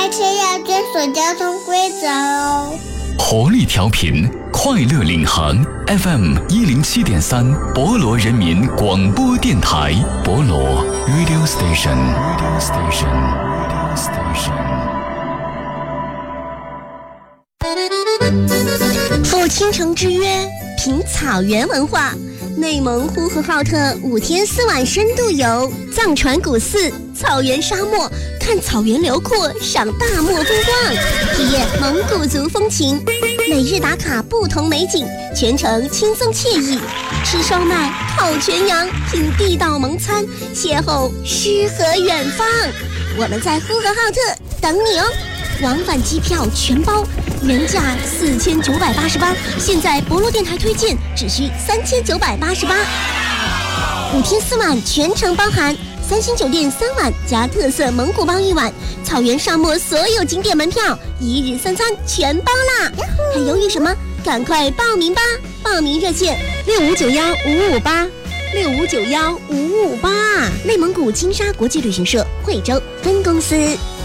开车要遵守交通规则哦。 活力调频，快乐领航 FM 107.3，博罗人民广播电台，博罗 Radio Station。Radio Station。Radio Station。 赴倾城之约，品草原文化。内蒙呼和浩特5天4晚深度游，藏传古寺、草原沙漠，看草原辽阔，赏大漠风光，体验蒙古族风情。每日打卡不同美景，全程轻松惬意。吃烧麦，烤全羊，品地道蒙餐，邂逅诗和远方。我们在呼和浩特等你哦！往返机票全包，原价4988，现在博罗电台推荐只需3988。5天4晚全程包含3星酒店3晚加特色蒙古包1晚，草原沙漠所有景点门票1日3餐全包啦！还犹豫什么？赶快报名吧！报名热线65915558，65915558。内蒙古金沙国际旅行社惠州分公司。